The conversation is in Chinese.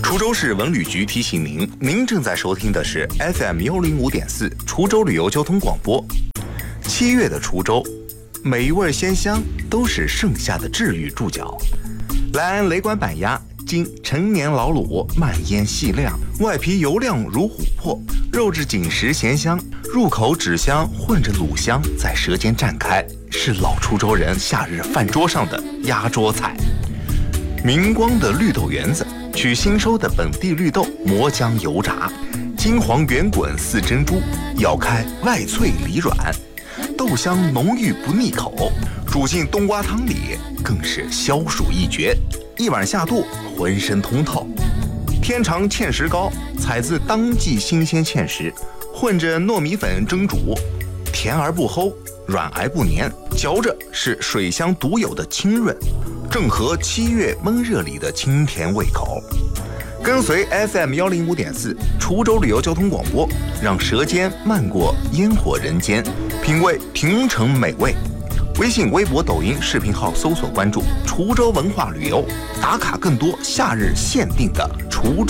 滁州市文旅局提醒您，您正在收听的是 FM105.4滁州旅游交通广播。7月的滁州，美味鲜香都是盛夏的治愈注脚。来安雷管板鸭，经陈年老卤，慢腌细晾，外皮油亮如琥珀，肉质紧实咸香，入口脂香混着卤香在舌尖绽开，是老滁州人夏日饭桌上的压桌菜。明光的绿豆圆子，取新收的本地绿豆磨浆油炸，金黄圆滚似珍珠，咬开外脆里软，豆香浓郁不腻口，煮进冬瓜汤里更是消暑一绝，一碗下肚浑身通透。天长芡实糕，采自当季新鲜芡实，混着糯米粉蒸煮，甜而不齁，软而不黏，嚼着是水乡独有的清润，正合7月闷热里的清甜胃口。跟随 FM105.4滁州旅游交通广播，让舌尖漫过烟火人间，品味亭城美味。微信、微博、抖音视频号搜索关注滁州文化旅游，打卡更多夏日限定的滁州